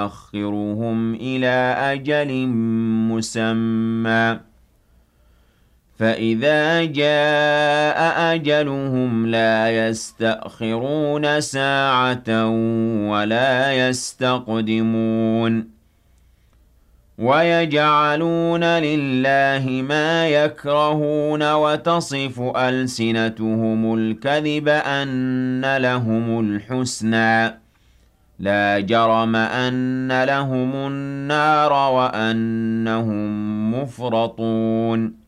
وَنُؤَخِّرُهُمْ إِلَىٰ أَجَلٍ مُّسَمًّى ۚ فَإِذَا جَاءَ أَجَلُهُمْ لَا يَسْتَأْخِرُونَ سَاعَةً وَلَا يَسْتَقْدِمُونَ وَيَجْعَلُونَ لِلَّهِ مَا يَكْرَهُونَ وَتَصِفُ أَلْسِنَتُهُمُ الْكَذِبَ أَنَّ لَهُمُ الْحُسْنَىٰ ۖ لَا جَرَمَ أَنَّ لَهُمُ النَّارَ وَأَنَّهُم مُّفْرَطُونَ